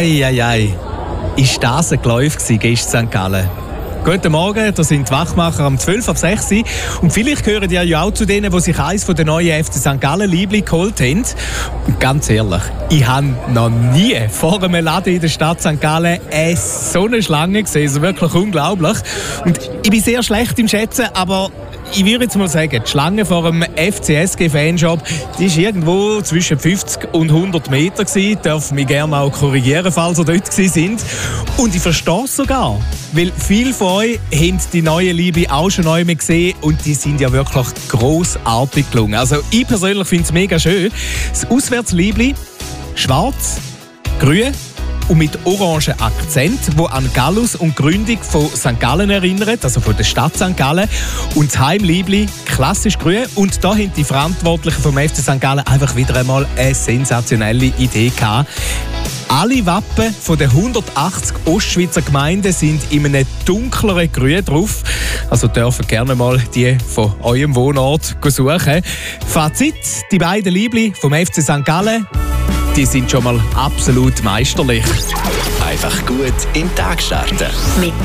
Ei. Ist das ein Geläuf gewesen, gestern St. Gallen? Guten Morgen, da sind die Wachmacher um 12:06 Uhr. Und vielleicht gehören ja auch zu denen, die sich eins von den neuen FC St. Gallen-Liebling geholt haben. Und ganz ehrlich, ich habe noch nie vor einem Laden in der Stadt St. Gallen so eine Schlange gesehen. Also wirklich unglaublich. Und ich bin sehr schlecht im Schätzen, aber ich würde jetzt mal sagen, die Schlange vor dem FCSG-Fanshop, die war irgendwo zwischen 50 und 100 Meter gewesen. Darf mich gerne auch korrigieren, falls ihr dort sind. Und ich verstehe es sogar, weil viele von euch haben die neuen Liebe auch schon neu gesehen und die sind ja wirklich grossartig gelungen. Also ich persönlich finde es mega schön. Das Auswärtsliebli, schwarz, grün und mit orangen Akzent, wo an Gallus und die Gründung von St. Gallen erinnert, also von der Stadt St. Gallen. Und das Heimliebli klassisch grün. Und da haben die Verantwortlichen vom FC St. Gallen einfach wieder einmal eine sensationelle Idee gehabt. Alle Wappen von den 180 Ostschweizer Gemeinden sind in einem dunkleren Grün drauf. Also dürfen gerne mal die von eurem Wohnort suchen. Fazit: Die beiden Liebli vom FC St. Gallen, die sind schon mal absolut meisterlich. Einfach gut in den Tag starten. Mit